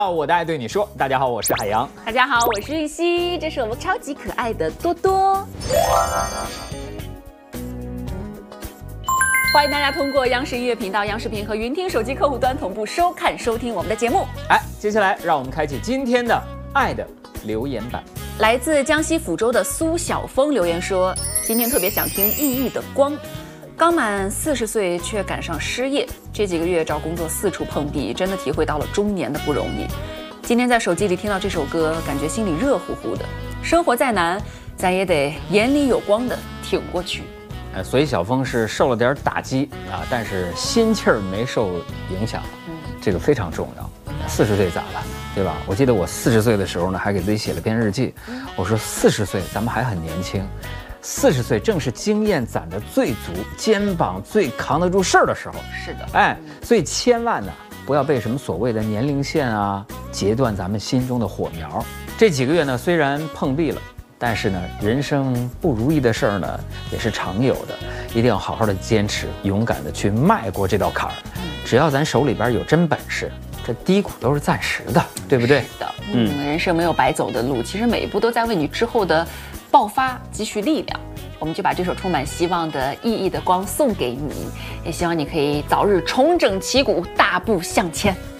我的爱对你说，大家好，我是海洋。 大家好，我是玉溪，这是我们超级可爱的多多。欢迎大家通过央视音乐频道、央视频和云听手机客户端同步收看、收听我们的节目。 接下来让我们开启今天的爱的留言板。 来自江西抚州的苏晓峰留言说，今天特别想听熠熠的光。刚满40岁却赶上失业，这几个月找工作四处碰壁，真的体会到了中年的不容易。今天在手机里听到这首歌，感觉心里热乎乎的。生活再难，咱也得眼里有光的挺过去。 所以小峰是受了点打击啊，但是心气儿没受影响，这个非常重要。40岁咋办，对吧？我记得我40岁的时候呢，还给自己写了篇日记，我说40岁咱们还很年轻。40岁正是经验攒得最足、肩膀最扛得住事儿的时候。 是的， 所以千万呢，不要被什么所谓的年龄线啊截断咱们心中的火苗。这几个月呢，虽然碰壁了，但是呢，人生不如意的事儿呢也是常有的，一定要好好的坚持，勇敢的去迈过这道坎儿。只要咱手里边有真本事，这低谷都是暂时的，对不对？ 是的，人生没有白走的路，其实每一步都在为你之后的爆发积蓄力量。我们就把这首充满希望的熠熠的光送给你，也希望你可以早日重整旗鼓，大步向前。